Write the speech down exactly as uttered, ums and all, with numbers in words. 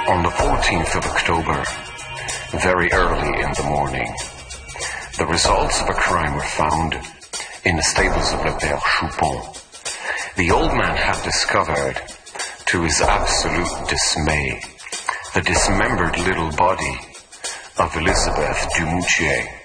On the fourteenth of October, very early in the morning, the results of a crime were found in the stables of Le Père Choupon. The old man had discovered, to his absolute dismay, the dismembered little body of Elizabeth Dumoutier.